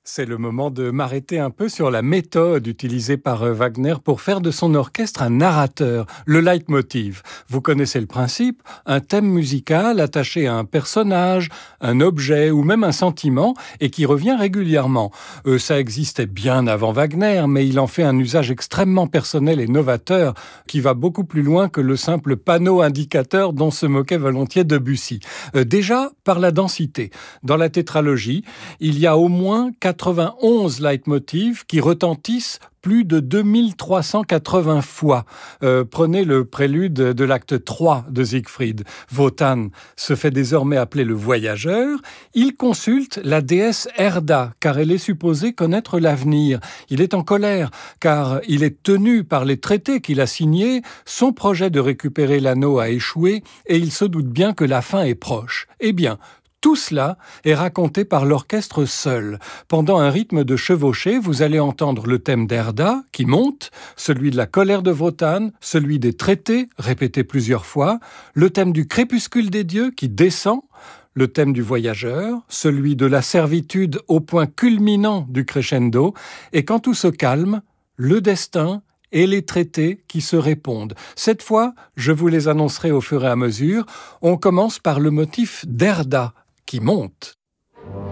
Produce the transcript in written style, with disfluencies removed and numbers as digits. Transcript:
C'est le moment de m'arrêter un peu sur la méthode utilisée par Wagner pour faire de son orchestre un narrateur, le leitmotiv. Vous connaissez le principe, un thème musical attaché à un personnage, un objet ou même un sentiment et qui revient régulièrement. Ça existait bien avant Wagner, mais il en fait un usage extrêmement personnel et novateur qui va beaucoup plus loin que le simple panneau indicateur dont se moquait volontiers Debussy. Déjà, par la densité. Dans la tétralogie, il y a au moins 91 leitmotifs qui retentissent plus de 2380 fois. Prenez le prélude de l'acte 3 de Siegfried. Wotan se fait désormais appeler le voyageur. Il consulte la déesse Erda, car elle est supposée connaître l'avenir. Il est en colère, car il est tenu par les traités qu'il a signés. Son projet de récupérer l'anneau a échoué et il se doute bien que la fin est proche. Eh bien, tout cela est raconté par l'orchestre seul. Pendant un rythme de chevauchée, vous allez entendre le thème d'Erda, qui monte, celui de la colère de Wotan, celui des traités, répété plusieurs fois, le thème du crépuscule des dieux, qui descend, le thème du voyageur, celui de la servitude au point culminant du crescendo, et quand tout se calme, le destin et les traités qui se répondent. Cette fois, je vous les annoncerai au fur et à mesure. On commence par le motif d'Erda, qui monte.